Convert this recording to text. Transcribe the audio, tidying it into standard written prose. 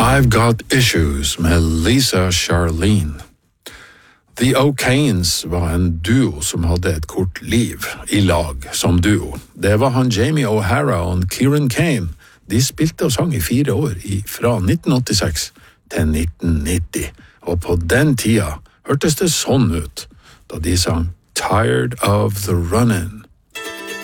I've Got Issues med Lisa Charlene. The O'Kanes var en duo som hadde et kort liv i lag som duo. Det var han Jamie O'Hara og Kieran Kane. De spilte og sang i 4 år, fra 1986 til 1990. Og på den tida hørtes det sånn ut, da de sang Tired of the Runnin'.